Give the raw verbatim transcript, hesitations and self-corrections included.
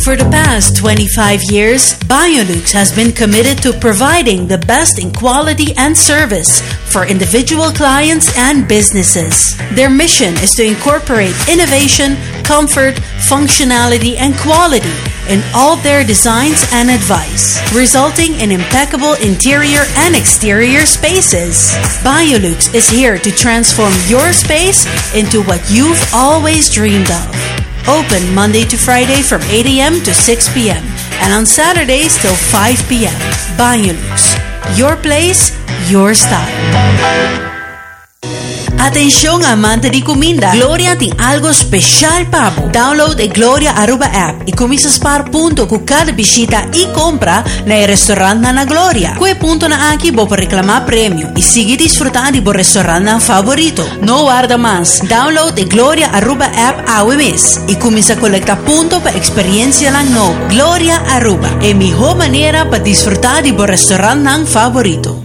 For the past twenty-five years, Biolux has been committed to providing the best in quality and service for individual clients and businesses. Their mission is to incorporate innovation, comfort, functionality, and quality in all their designs and advice, resulting in impeccable interior and exterior spaces. Biolux is here to transform your space into what you've always dreamed of. Open Monday to Friday from eight a.m. to six p.m. and on Saturdays till five p.m. Biolux. Your place, your style. Atención amante di comida, Gloria tem algo special para você. Download a Gloria Aruba app e comienza a spar punto com cada visita e compra na restaurante na Gloria. Quei punto na aqui bo per reclamar prêmio e seguir desfrutar di bo restaurante favorito. No guarda mais. Download a Gloria Aruba app hoje mesmo e comienza a colectar punto para experiência lang novo. Gloria Aruba é a melhor maneira para desfrutar di bo restaurante favorito.